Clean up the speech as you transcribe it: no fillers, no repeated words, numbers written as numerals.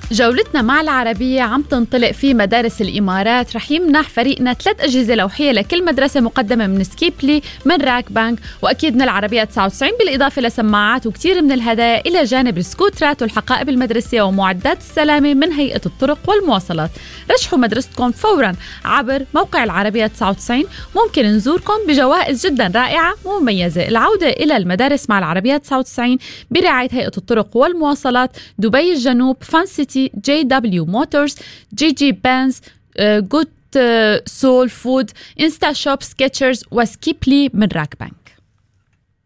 جولتنا مع العربية عم تنطلق في مدارس الإمارات. رح يمنح فريقنا 3 أجهزة لوحية لكل مدرسة مقدمة من سكيبلي من راك بانك وأكيد من العربية 99 بالإضافة لسماعات وكتير من الهدايا إلى جانب السكوترات والحقائب المدرسية ومعدات السلامة من هيئة الطرق والمواصلات. رشحوا مدرستكم فورا عبر موقع العربية 99. ممكن نزوركم بجوائز جدا رائعة ومميزة. العودة إلى المدارس مع العربية 99 برعاية هيئة الطرق والمواصلات، دبي الجنوب، فان سيتي، جي دبليو موتورز، جي جي بانز، جود سول فود، انستا شوب، سكيتشرز وسكيبلي من راك بانك.